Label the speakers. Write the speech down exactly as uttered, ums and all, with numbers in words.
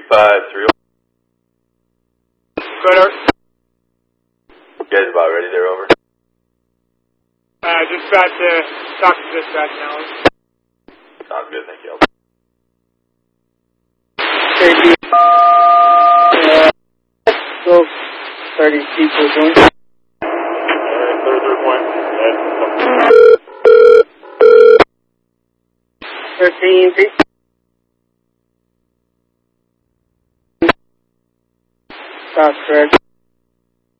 Speaker 1: five three.
Speaker 2: Better.
Speaker 1: You guys about ready there, over?
Speaker 2: Uh, just about to talk to dispatch now.
Speaker 1: Sounds good, thank you.
Speaker 2: Thank you. Uh, so, thirty people going.
Speaker 1: Alright, third, third point.
Speaker 2: Thirteen people. That's correct.